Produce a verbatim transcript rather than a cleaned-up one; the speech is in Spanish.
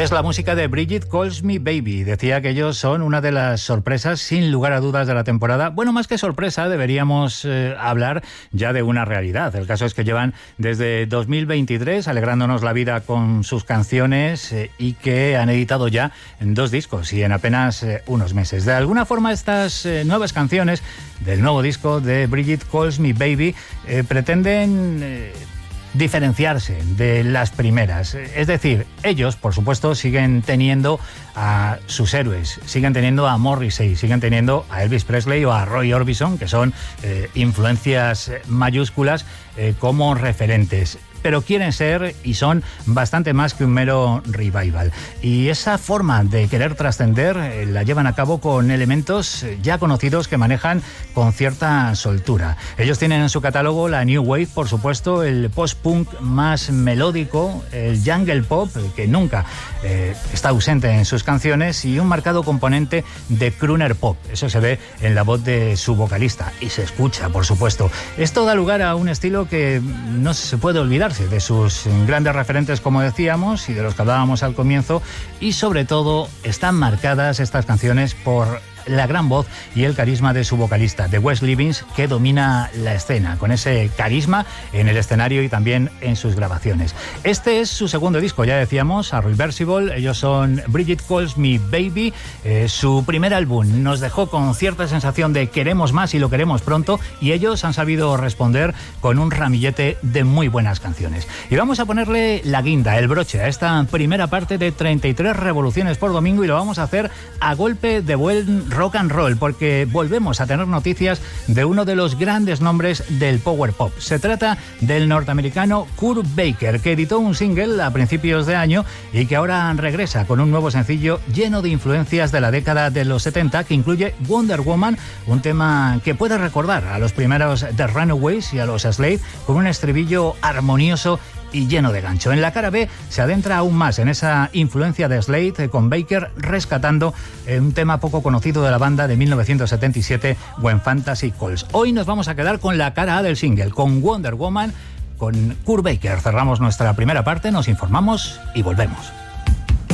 Es la música de Bridget Calls Me Baby. Decía que ellos son una de las sorpresas, sin lugar a dudas, de la temporada. Bueno, más que sorpresa, deberíamos eh, hablar ya de una realidad. El caso es que llevan desde dos mil veintitrés alegrándonos la vida con sus canciones eh, y que han editado ya dos discos y en apenas eh, unos meses. De alguna forma, estas eh, nuevas canciones del nuevo disco de Bridget Calls Me Baby eh, pretenden Eh, diferenciarse de las primeras. Es decir, ellos, por supuesto, siguen teniendo a sus héroes, siguen teniendo a Morrissey, siguen teniendo a Elvis Presley o a Roy Orbison, que son eh, influencias mayúsculas eh, como referentes. Pero quieren ser y son bastante más que un mero revival. Y esa forma de querer trascender eh, la llevan a cabo con elementos ya conocidos que manejan con cierta soltura. Ellos tienen en su catálogo la New Wave, por supuesto, el post-punk más melódico, el jungle pop, que nunca eh, está ausente en sus canciones, y un marcado componente de crooner pop. Eso se ve en la voz de su vocalista y se escucha, por supuesto. Esto da lugar a un estilo que no se puede olvidar de sus grandes referentes, como decíamos, y de los que hablábamos al comienzo, y sobre todo están marcadas estas canciones por la gran voz y el carisma de su vocalista, de Wes Livins, que domina la escena, con ese carisma en el escenario y también en sus grabaciones. Este es su segundo disco, ya decíamos, a Reversible. Ellos son Bridget Calls Me Baby. Eh, su primer álbum nos dejó con cierta sensación de queremos más y lo queremos pronto, y ellos han sabido responder con un ramillete de muy buenas canciones. Y vamos a ponerle la guinda, el broche, a esta primera parte de treinta y tres revoluciones por domingo, y lo vamos a hacer a golpe de buen rock and roll, porque volvemos a tener noticias de uno de los grandes nombres del power pop. Se trata del norteamericano Kurt Baker, que editó un single a principios de año y que ahora regresa con un nuevo sencillo lleno de influencias de la década de los setenta, que incluye Wonder Woman, un tema que puede recordar a los primeros The Runaways y a los Slade, con un estribillo armonioso y lleno de gancho. En la cara B se adentra aún más en esa influencia de Slade, con Baker rescatando un tema poco conocido de la banda de mil novecientos setenta y siete, When Fantasy Calls. Hoy nos vamos a quedar con la cara A del single, con Wonder Woman, con Kurt Baker. Cerramos nuestra primera parte, nos informamos y volvemos.